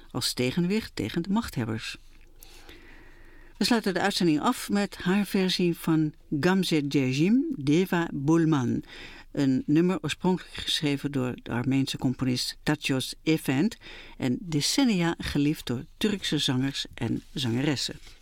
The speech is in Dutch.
als tegenwicht tegen de machthebbers. We sluiten de uitzending af met haar versie van Gamze Djezim, Deva Bulman. Een nummer oorspronkelijk geschreven door de Armeense componist Tatyos Efend en decennia geliefd door Turkse zangers en zangeressen.